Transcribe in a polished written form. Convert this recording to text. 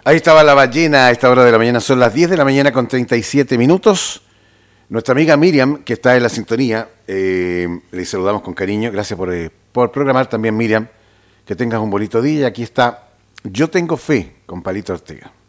Ahí estaba la ballena a esta hora de la mañana, son las 10 de la mañana con 37 minutos. Nuestra amiga Miriam, que está en la sintonía, le saludamos con cariño. Gracias por programar también, Miriam. Que tengas un bonito día. Y aquí está Yo Tengo Fe con Palito Ortega.